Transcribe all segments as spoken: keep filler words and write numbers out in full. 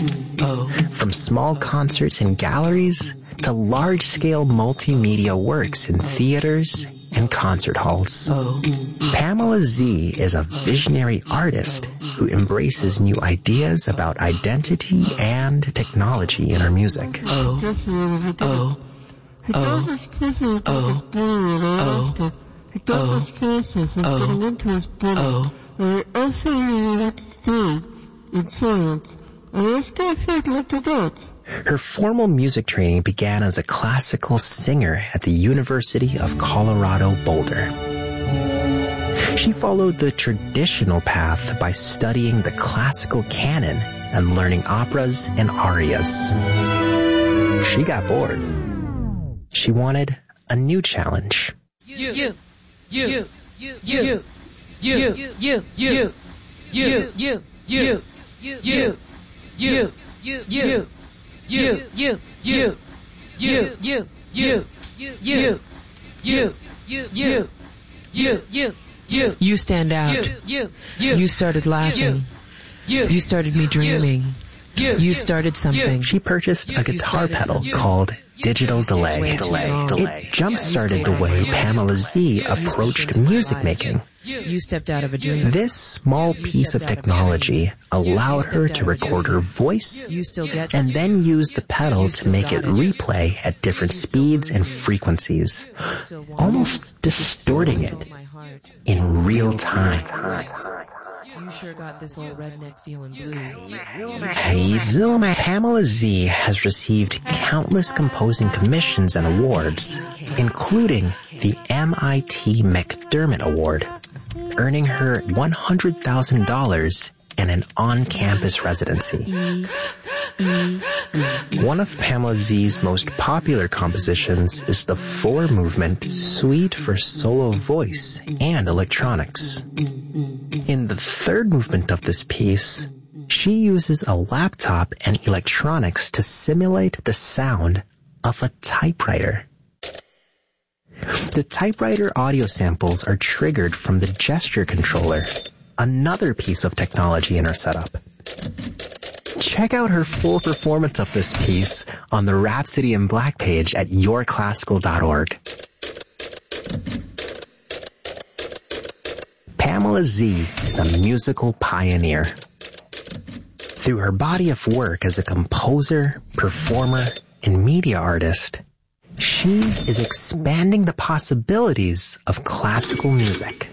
From small concerts in galleries to large-scale multimedia works in theaters and concert halls. Pamela Z is a visionary artist who embraces new ideas about identity and technology in her music. Oh, oh, oh, oh, oh, oh, oh, oh. Her formal music training began as a classical singer at the University of Colorado Boulder. She followed the traditional path by studying the classical canon and learning operas and arias. She got bored. She wanted a new challenge. You, you, you, you, you, you, you, you, you, you, you, you, you, you, you, you. You, you, you, you, you, you, you, you, you, you, you, you, you, you. You stand out. You, you, you. You started laughing. You, you started me dreaming. You, you started something. She purchased a guitar pedal called Digital Delay. Delay. Delay. It jump-started the way Pamela Z approached music making. You stepped out of a dream. This small piece of technology allowed her to record her voice and then use the pedal to make it replay at different speeds and frequencies, almost distorting it in real time. You sure got this old redneck feeling blue. Hazel Pamela Z has received countless composing commissions and awards, including the M I T McDermott Award, earning her one hundred thousand dollars and an on-campus residency. One of Pamela Z's most popular compositions is the four-movement Suite for Solo Voice and Electronics. In the third movement of this piece, she uses a laptop and electronics to simulate the sound of a typewriter. The typewriter audio samples are triggered from the gesture controller, another piece of technology in her setup. Check out her full performance of this piece on the Rhapsody in Black page at your classical dot org. Pamela Z is a musical pioneer. Through her body of work as a composer, performer, and media artist, she is expanding the possibilities of classical music.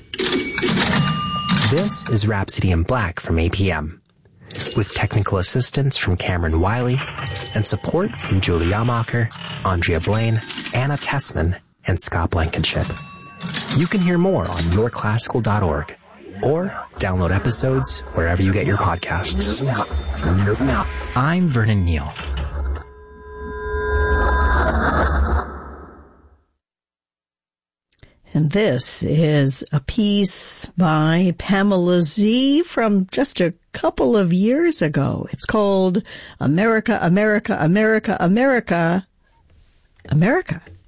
This is Rhapsody in Black from A P M, with technical assistance from Cameron Wiley and support from Julie Yamacher, Andrea Blaine, Anna Tessman, and Scott Blankenship. You can hear more on your classical dot org or download episodes wherever you get your podcasts. I'm Vernon Neal. And this is a piece by Pamela Z from just a couple of years ago. It's called America, America, America, America, America.